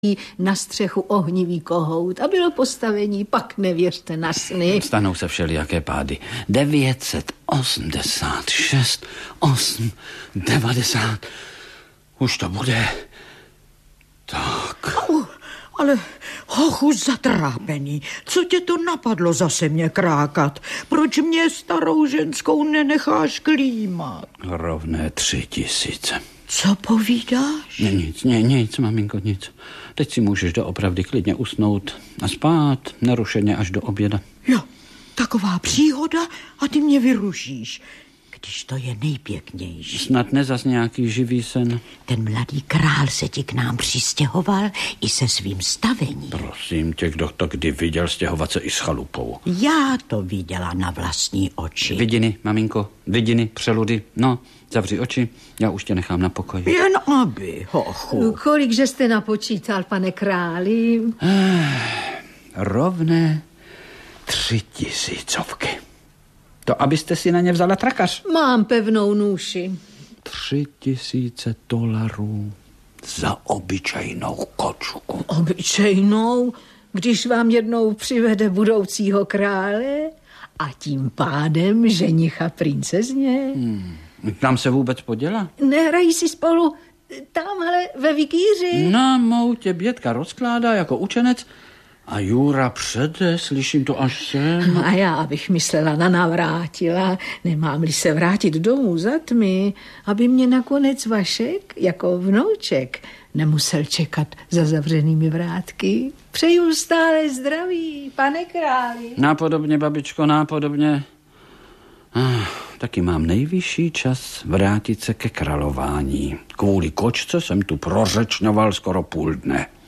na střechu ohnivý kohout a bylo postavení, pak nevěřte na sny. Stanou se všelijaké pády. 986, 8, 90. Už to bude. Tak. Ale hochu zatrápený, co tě to napadlo zase mě krákat? Proč mě starou ženskou nenecháš klímat? Rovné 3000. Co povídáš? Nic, maminko, nic. Teď si můžeš doopravdy klidně usnout a spát nerušeně až do oběda. Jo, taková příhoda a ty mě vyrušíš, když to je nejpěknější. Snad ne zas nějaký živý sen. Ten mladý král se ti k nám přistěhoval i se svým stavením. Prosím tě, kdo to kdy viděl stěhovat se i s chalupou? Já to viděla na vlastní oči. Vidiny, maminko, vidiny, přeludy. No, zavři oči, já už tě nechám na pokoji. Jen aby, hochu. Kolikže jste napočítal, pane králi? Rovné 3000. To abyste si na ně vzala trakař. Mám pevnou nůši. $3000 za obyčejnou kočku. Obyčejnou, když vám jednou přivede budoucího krále a tím pádem ženicha princezně. Tam se vůbec poděla? Nehrají si spolu tamhle ve vikíři? Na moutě Bětka rozkládá jako učenec a Jura přede, slyším to až sem. A já, abych myslela na navrátila, nemám-li se vrátit domů za tmy, aby mě nakonec Vašek, jako vnouček, nemusel čekat za zavřenými vrátky. Přeju stále zdraví, pane králi. Nápodobně, babičko, nápodobně. Taky mám nejvyšší čas vrátit se ke králování. Kvůli kočce jsem tu prořečňoval skoro půl dne.